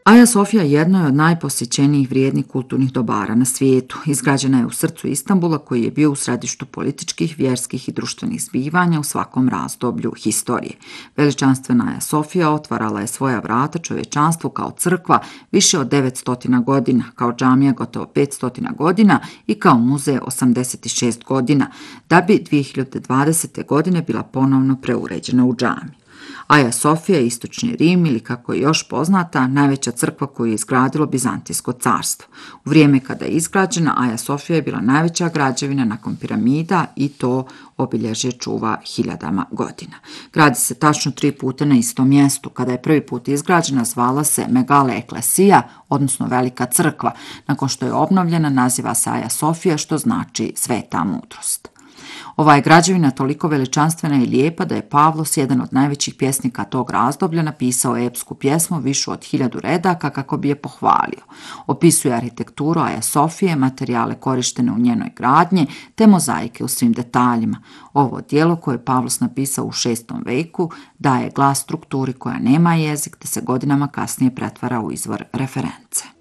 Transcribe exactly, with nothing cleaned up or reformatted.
Aja Sofija jedno je od najposjećenijih vrijednih kulturnih dobara na svijetu. Izgrađena je u srcu Istanbula koji je bio u središtu političkih, vjerskih i društvenih zbivanja u svakom razdoblju historije. Veličanstvena Aja Sofija otvarala je svoja vrata čovječanstvu kao crkva više od devetsto godina, kao džamija gotovo petsto godina i kao muzej osamdeset šest godina, da bi dvije hiljade dvadesete. godine bila ponovno preuređena u džamiju. Aja Sofija je istočni Rim ili kako je još poznata najveća crkva koju je izgradilo Bizantijsko carstvo. U vrijeme kada je izgrađena, Aja Sofija je bila najveća građevina nakon piramida i to obilježje čuva hiljadama godina. Gradi se tačno tri puta na istom mjestu. Kada je prvi put izgrađena, zvala se Megale Eklesija, odnosno Velika crkva. Nakon što je obnovljena, naziva se Aja Sofija, što znači sveta mudrost. Ova je građevina toliko veličanstvena i lijepa da je Pavlos, jedan od najvećih pjesnika tog razdoblja, napisao epsku pjesmu višu od hiljadu redaka kako bi je pohvalio. Opisuje arhitekturu Aja Sofije, materijale korištene u njenoj gradnji, te mozaike u svim detaljima. Ovo djelo koje je Pavlos napisao u šestom veku daje glas strukturi koja nema jezik, te se godinama kasnije pretvara u izvor reference.